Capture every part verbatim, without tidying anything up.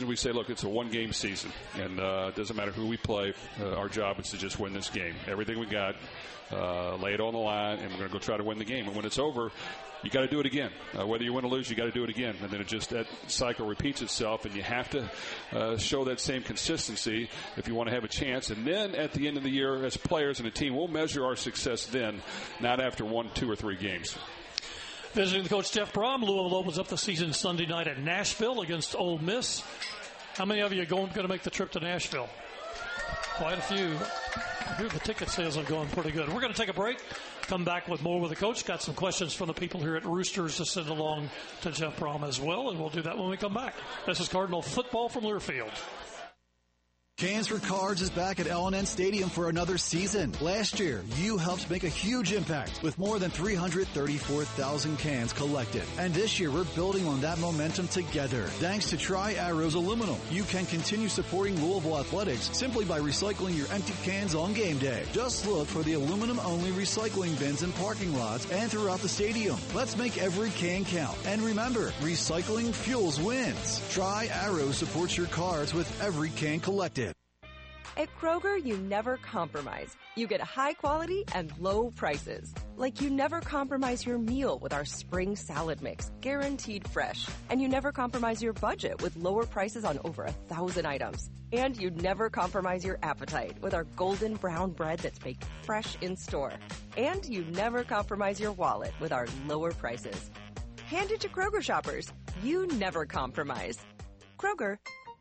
we say, look, it's a one-game season, and uh, it doesn't matter who we play. Uh, our job is to just win this game. Everything we got, uh, lay it on the line, and we're going to go try to win the game. And when it's over, you got to do it again. Uh, whether you win or lose, you got to do it again. And then it just, that cycle repeats itself, and you have to uh, show that same consistency if you want to have a chance. And then at the end of the year, as players and a team, we'll measure our success then, not after one, two, or three games. Visiting the coach, Jeff Brom. Louisville opens up the season Sunday night at Nashville against Ole Miss. How many of you are going, going to make the trip to Nashville? Quite a few. I hear the ticket sales are going pretty good. We're going to take a break. Come back with more with the coach. Got some questions from the people here at Roosters to send along to Jeff Brom as well, and we'll do that when we come back. This is Cardinal Football from Learfield. Cans for Cards is back at L and N Stadium for another season. Last year, you helped make a huge impact with more than three hundred thirty-four thousand cans collected. And this year, we're building on that momentum together. Thanks to Tri-Arrows Aluminum, you can continue supporting Louisville athletics simply by recycling your empty cans on game day. Just look for the aluminum-only recycling bins in parking lots and throughout the stadium. Let's make every can count. And remember, recycling fuels wins. Tri-Arrows supports your cards with every can collected. At Kroger, you never compromise. You get high quality and low prices. Like you never compromise your meal with our spring salad mix, guaranteed fresh. And you never compromise your budget with lower prices on over a thousand items. And you never compromise your appetite with our golden brown bread that's baked fresh in store. And you never compromise your wallet with our lower prices. Hand it to Kroger shoppers. You never compromise. Kroger.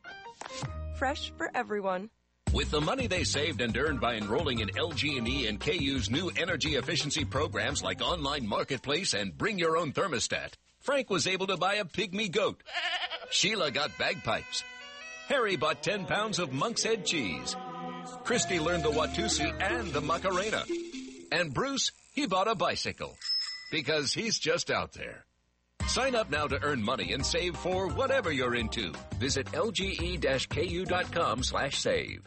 Fresh for everyone. With the money they saved and earned by enrolling in L G and E and K U's new energy efficiency programs like Online Marketplace and Bring Your Own Thermostat, Frank was able to buy a pygmy goat. Sheila got bagpipes. Harry bought ten pounds of Monk's Head cheese. Christy learned the Watusi and the Macarena. And Bruce, he bought a bicycle. Because he's just out there. Sign up now to earn money and save for whatever you're into. Visit L G E K U dot com slash save.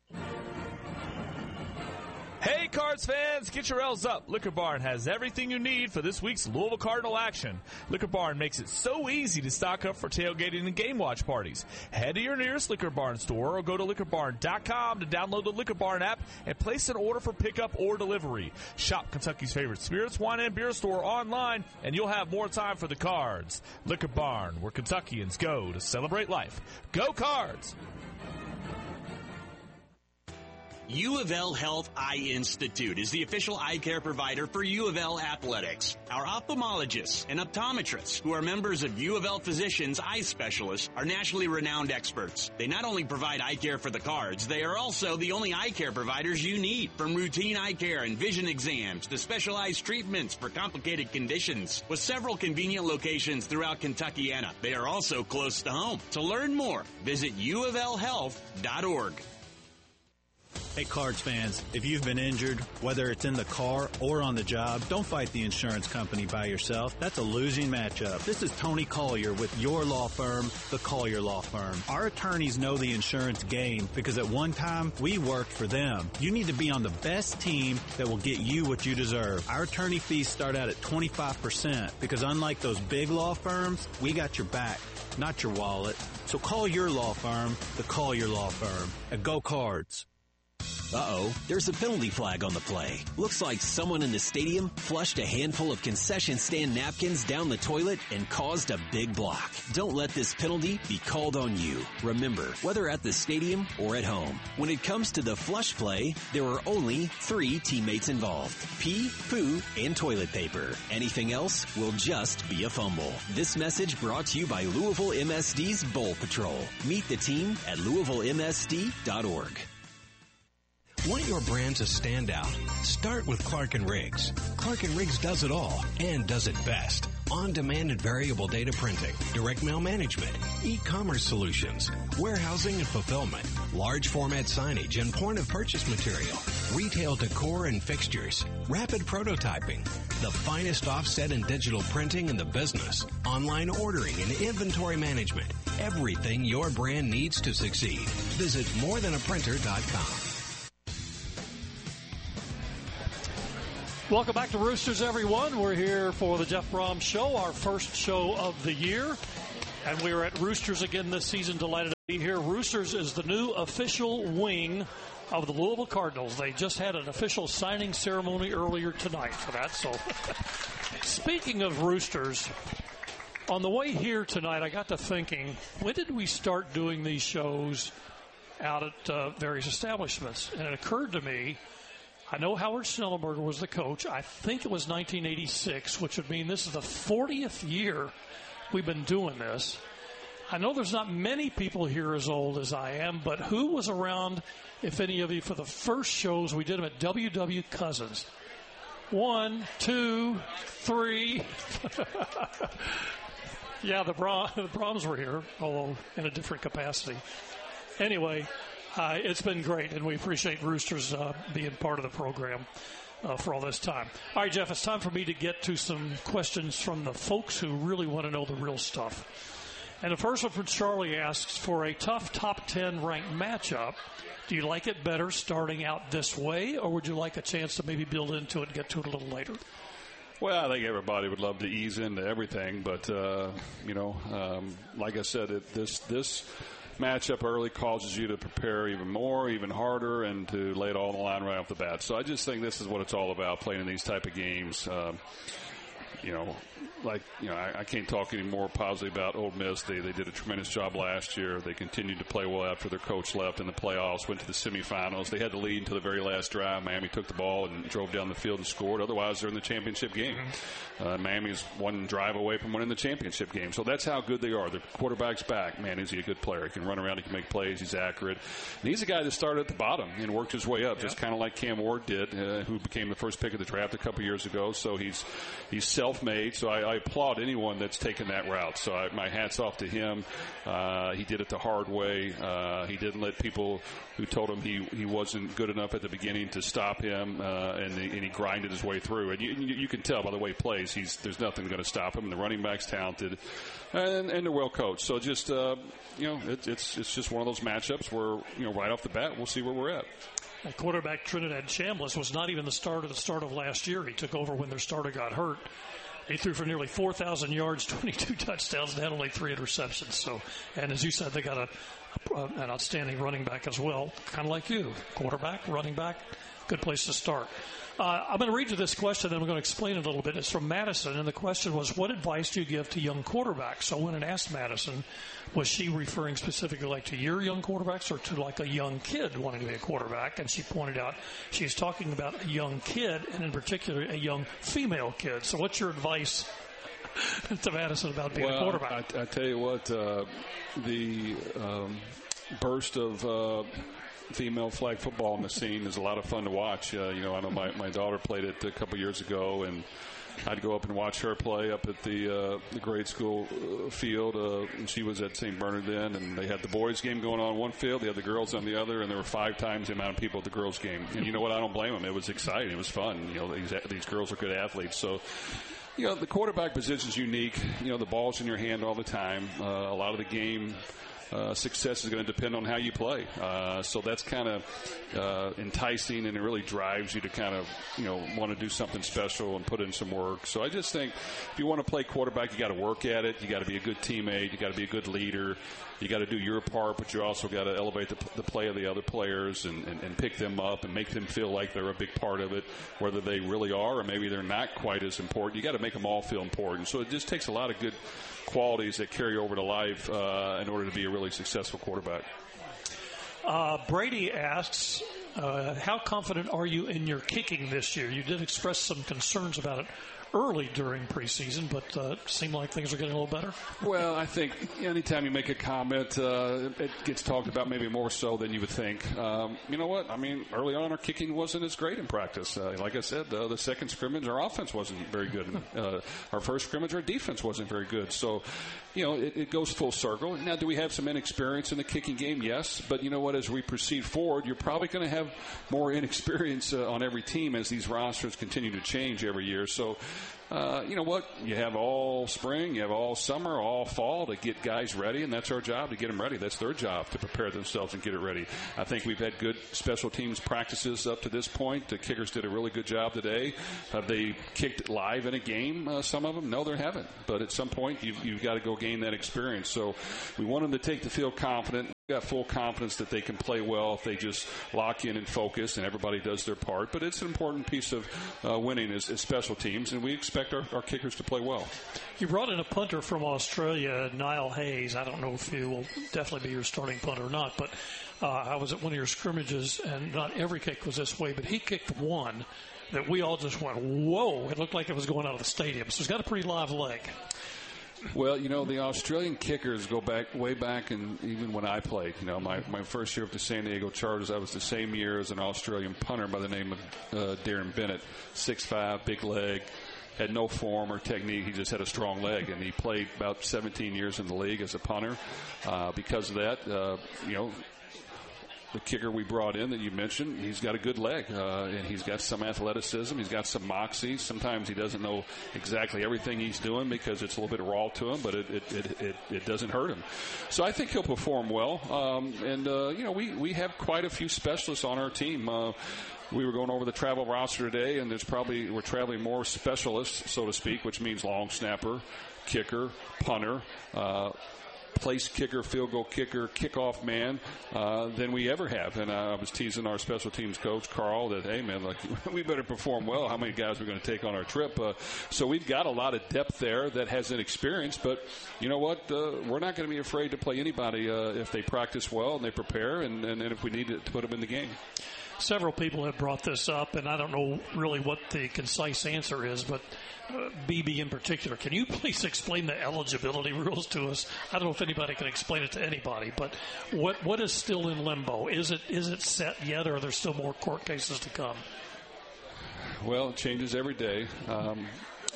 Hey, Cards fans, get your L's up. Liquor Barn has everything you need for this week's Louisville Cardinal action. Liquor Barn makes it so easy to stock up for tailgating and game watch parties. Head to your nearest Liquor Barn store or go to liquor barn dot com to download the Liquor Barn app and place an order for pickup or delivery. Shop Kentucky's favorite spirits, wine, and beer store online, and you'll have more time for the Cards. Liquor Barn, where Kentuckians go to celebrate life. Go Cards! U of L Health Eye Institute is the official eye care provider for U of L Athletics. Our ophthalmologists and optometrists, who are members of U of L Physicians Eye Specialists, are nationally renowned experts. They not only provide eye care for the Cards, they are also the only eye care providers you need. From routine eye care and vision exams to specialized treatments for complicated conditions. With several convenient locations throughout Kentuckiana, they are also close to home. To learn more, visit U of L health dot org. Hey, Cards fans, if you've been injured, whether it's in the car or on the job, don't fight the insurance company by yourself. That's a losing matchup. This is Tony Collier with your law firm, the Collier Law Firm. Our attorneys know the insurance game because at one time, we worked for them. You need to be on the best team that will get you what you deserve. Our attorney fees start out at twenty-five percent because unlike those big law firms, we got your back, not your wallet. So call your law firm, the Collier Law Firm, and go Cards. Uh-oh, there's a penalty flag on the play. Looks like someone in the stadium flushed a handful of concession stand napkins down the toilet and caused a big block. Don't let this penalty be called on you. Remember, whether at the stadium or at home, when it comes to the flush play, there are only three teammates involved. Pee, poo, and toilet paper. Anything else will just be a fumble. This message brought to you by Louisville M S D's Bowl Patrol. Meet the team at Louisville M S D dot org. Want your brand to stand out? Start with Clark and Riggs. Clark and Riggs does it all and does it best. On-demand and variable data printing, direct mail management, e-commerce solutions, warehousing and fulfillment, large format signage and point of purchase material, retail decor and fixtures, rapid prototyping, the finest offset and digital printing in the business, online ordering and inventory management, everything your brand needs to succeed. Visit more than a printer dot com. Welcome back to Roosters, everyone. We're here for the Jeff Brom Show, our first show of the year. And we are at Roosters again this season. Delighted to be here. Roosters is the new official wing of the Louisville Cardinals. They just had an official signing ceremony earlier tonight for that. So, speaking of Roosters, on the way here tonight, I got to thinking, when did we start doing these shows out at uh, various establishments? And it occurred to me, I know Howard Schnellenberger was the coach. I think it was nineteen eighty-six, which would mean this is the fortieth year we've been doing this. I know there's not many people here as old as I am, but who was around, if any of you, for the first shows? We did them at W W Cousins. One, two, three. Yeah, the, Bra- the Brahms were here, although in a different capacity. Anyway, uh, it's been great, and we appreciate Roosters uh, being part of the program uh, for all this time. All right, Jeff, it's time for me to get to some questions from the folks who really want to know the real stuff. And the first one from Charlie asks, for a tough top ten ranked matchup, do you like it better starting out this way, or would you like a chance to maybe build into it and get to it a little later? Well, I think everybody would love to ease into everything, but, uh, you know, um, like I said, it, this this matchup early causes you to prepare even more, even harder, and to lay it all on the line right off the bat. So I just think this is what it's all about, playing in these type of games. Um, you know, like, you know, I, I can't talk any more positively about Ole Miss. They they did a tremendous job last year. They continued to play well after their coach left in the playoffs, went to the semifinals. They had the lead until the very last drive. Miami took the ball and drove down the field and scored. Otherwise, they're in the championship game. Mm-hmm. Uh, Miami's one drive away from winning the championship game. So that's how good they are. Their quarterback's back. Man, is he a good player. He can run around. He can make plays. He's accurate. And he's a guy that started at the bottom and worked his way up, yeah. just kind of like Cam Ward did, uh, who became the first pick of the draft a couple years ago. So he's he's self-made. So I, I applaud anyone that's taken that route. So I, my hat's off to him. Uh, he did it the hard way. Uh, he didn't let people who told him he, he wasn't good enough at the beginning to stop him, uh, and, he, and he grinded his way through. And you, you can tell by the way he plays, he's, there's nothing going to stop him. The running back's talented, and, and they're well coached. So just, uh, you know, it, it's it's just one of those matchups where, you know, right off the bat, we'll see where we're at. And quarterback Trinidad Chambliss was not even the starter at the start of last year. He took over when their starter got hurt. He threw for nearly four thousand yards, twenty-two touchdowns, and had only three interceptions. So, and as you said, they got a, a, an outstanding running back as well, kind of like you. Quarterback, running back, good place to start. Uh, I'm going to read you this question, and I'm going to explain it a little bit. It's from Madison, and the question was, what advice do you give to young quarterbacks? So when it asked Madison, was she referring specifically like to your young quarterbacks or to like a young kid wanting to be a quarterback? And she pointed out she's talking about a young kid, and in particular a young female kid. So what's your advice to Madison about being well, a quarterback? I, I tell you what, uh, the um, burst of uh, female flag football on the scene is a lot of fun to watch. Uh, you know, I know my, my daughter played it a couple years ago, and I'd go up and watch her play up at the uh, the grade school uh, field. Uh, and she was at Saint Bernard then, and they had the boys' game going on one field, they had the girls on the other, and there were five times the amount of people at the girls' game. And you know what? I don't blame them. It was exciting. It was fun. You know, these these girls are good athletes. So, you know, the quarterback position is unique. You know, the ball's in your hand all the time. Uh, a lot of the game. Uh, success is going to depend on how you play. Uh, so that's kind of uh, enticing, and it really drives you to kind of, you know, want to do something special and put in some work. So I just think if you want to play quarterback, you got to work at it. You got to be a good teammate. You got to be a good leader. You got to do your part, but you also got to elevate the, the play of the other players and, and, and pick them up and make them feel like they're a big part of it, whether they really are or maybe they're not quite as important. You got to make them all feel important. So it just takes a lot of good qualities that carry over to life uh, in order to be a really successful quarterback. Uh, Brady asks, uh, how confident are you in your kicking this year? You did express some concerns about it early during preseason, but uh, it seemed like things are getting a little better. Well, I think anytime you make a comment, uh, it gets talked about maybe more so than you would think. Um, you know what? I mean, early on, our kicking wasn't as great in practice. Uh, like I said, uh, the second scrimmage, our offense wasn't very good. Uh, our first scrimmage, our defense wasn't very good. So, you know, it, it goes full circle. Now, do we have some inexperience in the kicking game? Yes. But you know what? As we proceed forward, you're probably going to have more inexperience uh, on every team as these rosters continue to change every year. So, uh, you know what? You have all spring, you have all summer, all fall to get guys ready, and that's our job to get them ready. That's their job to prepare themselves and get it ready. I think we've had good special teams practices up to this point. The kickers did a really good job today. Have they kicked live in a game, uh, some of them? No, they haven't. But at some point, you've, you've got to go gain that experience. So we want them to take the field confident. We've got full confidence that they can play well if they just lock in and focus and everybody does their part. But it's an important piece of uh, winning is, is special teams, and we expect our, our kickers to play well. You brought in a punter from Australia, Niall Hayes. I don't know if he will definitely be your starting punter or not, but uh, I was at one of your scrimmages, and not every kick was this way, but he kicked one that we all just went, whoa, it looked like it was going out of the stadium. So he's got a pretty live leg. Well, you know, the Australian kickers go back way back, and even when I played, you know, my, my first year with the San Diego Chargers, I was the same year as an Australian punter by the name of uh, Darren Bennett, six five, big leg, had no form or technique. He just had a strong leg, and he played about seventeen years in the league as a punter. Uh, because of that, uh, you know, the kicker we brought in that you mentioned, he's got a good leg, uh, and he's got some athleticism. He's got some moxie. Sometimes he doesn't know exactly everything he's doing because it's a little bit raw to him, but it it, it, it, it doesn't hurt him. So I think he'll perform well. Um, and, uh, you know, we, we have quite a few specialists on our team. Uh, we were going over the travel roster today, and there's probably, we're traveling more specialists, so to speak, which means long snapper, kicker, punter, uh, place kicker, field goal kicker, kickoff man uh, than we ever have. And uh, I was teasing our special teams coach, Carl, that, hey, man, like, we better perform well. How many guys we're going to take on our trip? Uh, so we've got a lot of depth there that has an experience. But you know what? Uh, we're not going to be afraid to play anybody uh, if they practice well and they prepare, and, and, and if we need to put them in the game. Several people have brought this up, and I don't know really what the concise answer is, but uh, B B in particular, can you please explain the eligibility rules to us? I don't know if anybody can explain it to anybody, but what what is still in limbo? Is it is it set yet, or are there still more court cases to come? Well, it changes every day. Um,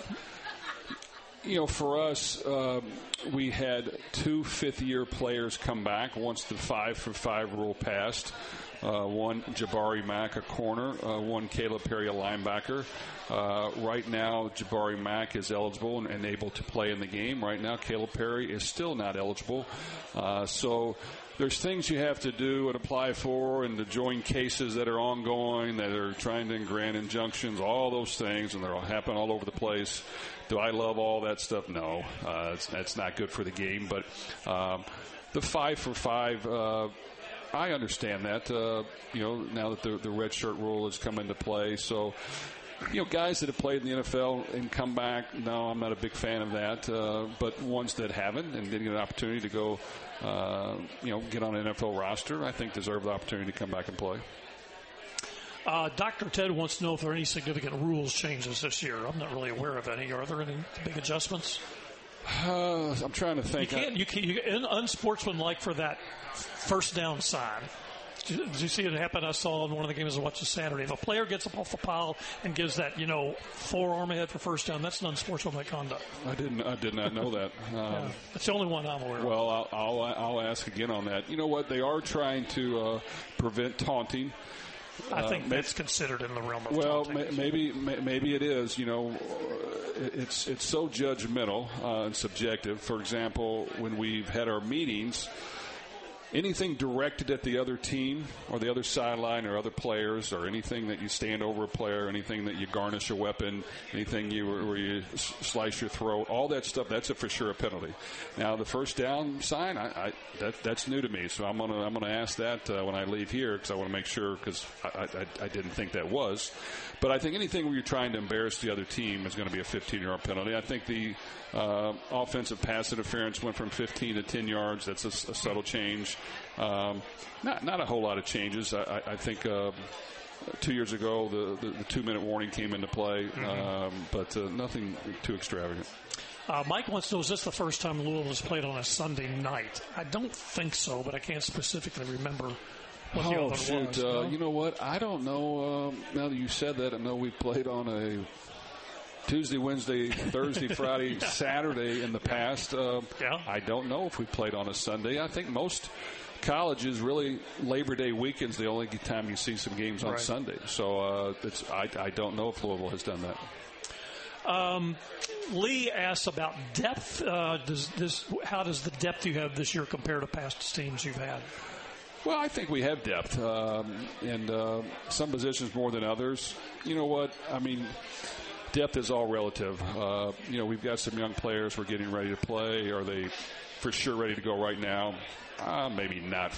you know, for us, um, we had two fifth-year players come back once the five for five rule passed. Uh, one, Jabari Mack, a corner. Uh, one, Caleb Perry, a linebacker. Uh, right now, Jabari Mack is eligible and, and able to play in the game. Right now, Caleb Perry is still not eligible. Uh, so there's things you have to do and apply for, and to join cases that are ongoing, that are trying to grant injunctions, all those things, and they'll happen all over the place. Do I love all that stuff? No. Uh, it's, that's not good for the game. But um, the five for five, uh, I understand that, uh, you know, now that the, the red shirt rule has come into play. So, you know, guys that have played in the N F L and come back, no, I'm not a big fan of that. Uh, but ones that haven't and didn't get an opportunity to go, uh, you know, get on an N F L roster, I think deserve the opportunity to come back and play. Uh, Doctor Ted wants to know if there are any significant rules changes this year. I'm not really aware of any. Are there any big adjustments? Uh, I'm trying to think. You can't, you can't, you, unsportsmanlike for that first down sign. Did you, did you see it happen? I saw in one of the games I watched this Saturday. If a player gets up off the pile and gives that, you know, forearm ahead for first down, that's an unsportsmanlike conduct. I didn't. I did not know that. Um, yeah, that's the only one I'm aware of. Well, I'll, I'll, I'll ask again on that. You know what? They are trying to uh, prevent taunting. I think uh, that's considered in the realm of well, taunting. Well, maybe maybe it is. You know, it's it's so judgmental uh, and subjective. For example, when we've had our meetings, anything directed at the other team or the other sideline or other players, or anything that you stand over a player, anything that you garnish a weapon, anything you where you slice your throat, all that stuff, that's a for sure a penalty. Now, the first down sign, I, I, that, that's new to me, so I'm gonna I'm gonna ask that uh, when I leave here, because I want to make sure, because I, I, I didn't think that was. But I think anything where you're trying to embarrass the other team is going to be a fifteen-yard penalty. I think the uh, offensive pass interference went from fifteen to ten yards. That's a, a subtle change. Um, not not a whole lot of changes. I, I think uh, two years ago the, the, the two-minute warning came into play, mm-hmm. um, but uh, nothing too extravagant. Uh, Mike wants to know, is this the first time Louisville has played on a Sunday night? I don't think so, but I can't specifically remember what the oh, other shoot. was. Uh, no? You know what? I don't know. Um, now that you said that, I know we played on a Tuesday, Wednesday, Thursday, Friday, Saturday in the past. Uh, yeah. I don't know if we played on a Sunday. I think most colleges, really, Labor Day weekend's the only time you see some games on right. Sunday. So uh, it's, I, I don't know if Louisville has done that. Um, Lee asks about depth. Uh, does this? How does the depth you have this year compare to past teams you've had? Well, I think we have depth, um, and uh, some positions more than others. You know what? I mean, depth is all relative. Uh, you know, we've got some young players we're getting ready to play. Are they for sure ready to go right now? Uh, maybe not